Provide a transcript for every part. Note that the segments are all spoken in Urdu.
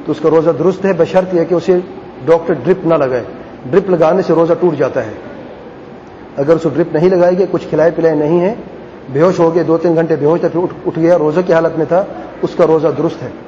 تو اس کا روزہ درست ہے، بشرط یہ کہ اسے ڈاکٹر ڈرپ نہ لگائے. ڈرپ لگانے سے روزہ ٹوٹ جاتا ہے. اگر اسے ڈرپ نہیں لگائے گی، کچھ کھلائے پلائے نہیں ہے، بے ہوش ہو گئے، 2-3 گھنٹے بے ہوش تھا پھر اٹھ گیا، روزہ کی حالت میں تھا، اس کا روزہ درست ہے.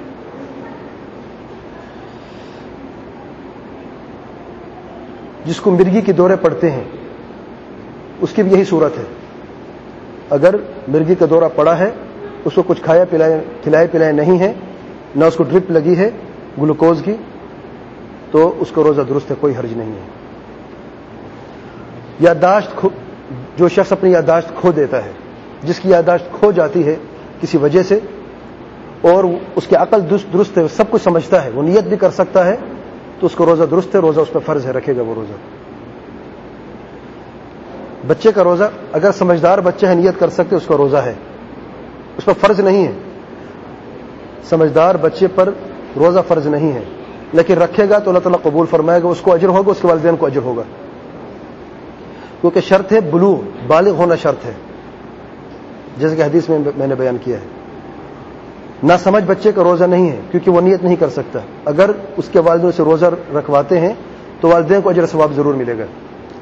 جس کو مرگی کے دورے پڑتے ہیں اس کی بھی یہی صورت ہے. اگر مرگی کا دورہ پڑا ہے، اس کو کچھ کھلائے پلائے نہیں ہے، نہ اس کو ڈرپ لگی ہے گلوکوز کی، تو اس کا روزہ درست ہے، کوئی حرج نہیں ہے. یادداشت، جو شخص اپنی یادداشت کھو دیتا ہے، جس کی یادداشت کھو جاتی ہے کسی وجہ سے اور اس کی عقل درست ہے، سب کچھ سمجھتا ہے، وہ نیت بھی کر سکتا ہے، تو اس کا روزہ درست ہے، روزہ اس پہ فرض ہے، رکھے گا وہ روزہ. بچے کا روزہ، اگر سمجھدار بچہ ہے، نیت کر سکتے، اس کا روزہ ہے، اس پر فرض نہیں ہے. سمجھدار بچے پر روزہ فرض نہیں ہے، لیکن رکھے گا تو اللہ تعالیٰ قبول فرمائے گا، اس کو اجر ہوگا، اس کے والدین کو اجر ہوگا، کیونکہ شرط ہے بلوغ، بالغ ہونا شرط ہے، جیسے کہ حدیث میں نے بیان کیا ہے. نہ سمجھ بچے کا روزہ نہیں ہے، کیونکہ وہ نیت نہیں کر سکتا. اگر اس کے والدین سے روزہ رکھواتے ہیں تو والدین کو اجر ثواب ضرور ملے گا.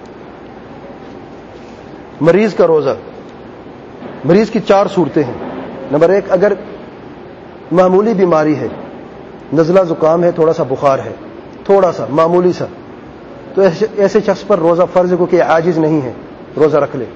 مریض کا روزہ، مریض کی 4 صورتیں ہیں. نمبر 1، اگر معمولی بیماری ہے، نزلہ زکام ہے، تھوڑا سا بخار ہے، تھوڑا سا معمولی سا، تو ایسے شخص پر روزہ فرض ہے، کیونکہ عاجز نہیں ہے، روزہ رکھ لے.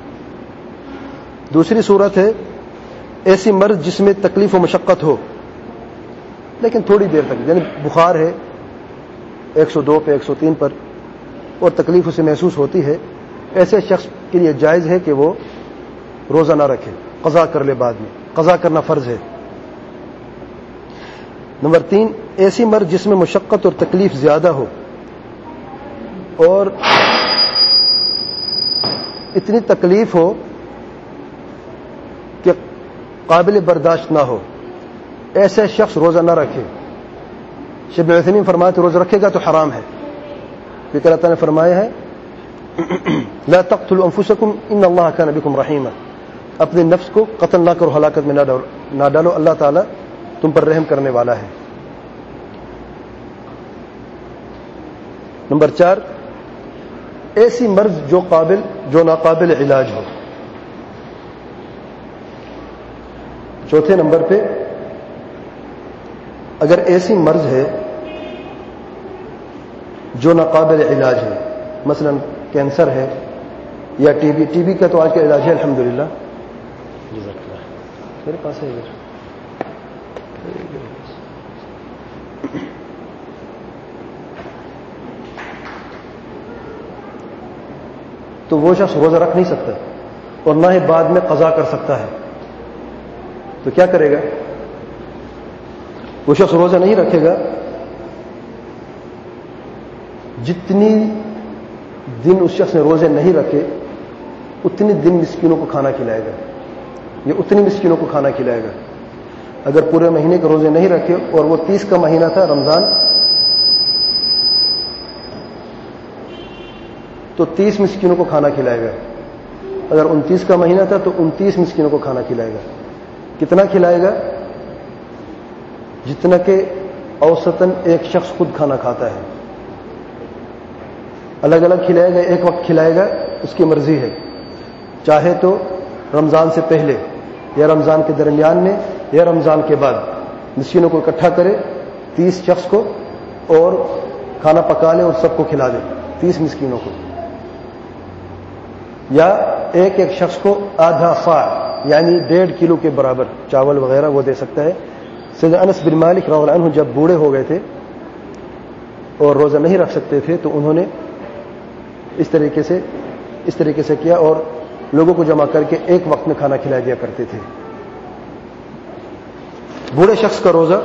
دوسری صورت ہے ایسی مرض جس میں تکلیف و مشقت ہو، لیکن تھوڑی دیر تک، یعنی بخار ہے 102 پہ 103 پر اور تکلیف اسے محسوس ہوتی ہے، ایسے شخص کے لیے جائز ہے کہ وہ روزہ نہ رکھے، قضا کر لے، بعد میں قضا کرنا فرض ہے. نمبر 3، ایسی مرض جس میں مشقت اور تکلیف زیادہ ہو اور اتنی تکلیف ہو کہ قابل برداشت نہ ہو، ایسے شخص روزہ نہ رکھے. شیخ ابن عثیمین فرماتے روزہ رکھے گا تو حرام ہے، کیونکہ اللہ تعالیٰ نے فرمایا ہے لا تقتلوا انفسکم ان اللہ کان بکم رحیما، اپنے نفس کو قتل نہ کرو، ہلاکت میں نہ ڈالو، اللہ تعالیٰ تم پر رحم کرنے والا ہے. نمبر 4، ایسی مرض جو ناقابل علاج ہو. چوتھے نمبر پہ، اگر ایسی مرض ہے جو ناقابل علاج ہے، مثلا کینسر ہے یا ٹی بی کا تو آج کا علاج ہے الحمدللہ، میرے پاس ہے ادھر. تو وہ شخص روزہ رکھ نہیں سکتا اور نہ ہی بعد میں قضا کر سکتا ہے. تو کیا کرے گا؟ وہ شخص روزہ نہیں رکھے گا، جتنی دن اس شخص نے روزے نہیں رکھے اتنی دن مسکینوں کو کھانا کھلائے گا، یہ اتنی مسکینوں کو کھانا کھلائے گا. اگر پورے مہینے کے روزے نہیں رکھے اور وہ 30 کا مہینہ تھا رمضان، تو 30 مسکینوں کو کھانا کھلائے گا. اگر 29 کا مہینہ تھا تو 29 مسکینوں کو کھانا کھلائے گا. کتنا کھلائے گا؟ جتنا کہ اوسطاً ایک شخص خود کھانا کھاتا ہے. الگ الگ کھلائے گا، ایک وقت کھلائے گا، اس کی مرضی ہے. چاہے تو رمضان سے پہلے یا رمضان کے درمیان میں یا رمضان کے بعد مسکینوں کو اکٹھا کرے 30 شخص کو اور کھانا پکا لے اور سب کو کھلا دے 30 مسکینوں کو. یا ایک ایک شخص کو آدھا صاع یعنی 1.5 کلو کے برابر چاول وغیرہ وہ دے سکتا ہے. سیدنا انس بن مالک رضی اللہ عنہ جب بوڑھے ہو گئے تھے اور روزہ نہیں رکھ سکتے تھے تو انہوں نے اس طریقے سے کیا اور لوگوں کو جمع کر کے ایک وقت میں کھانا کھلا دیا کرتے تھے. بوڑھے شخص کا روزہ،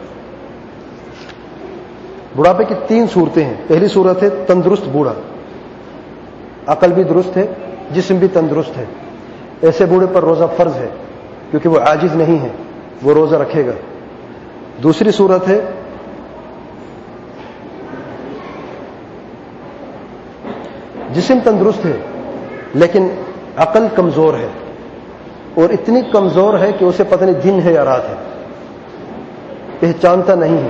بڑھاپے کی 3 صورتیں ہیں. پہلی صورت ہے تندرست بوڑھا، عقل بھی درست ہے، جسم بھی تندرست ہے، ایسے بوڑھے پر روزہ فرض ہے کیونکہ وہ عاجز نہیں ہے، وہ روزہ رکھے گا. دوسری صورت ہے جسم تندرست ہے لیکن عقل کمزور ہے اور اتنی کمزور ہے کہ اسے پتہ نہیں دن ہے یا رات ہے، پہچانتا نہیں ہے.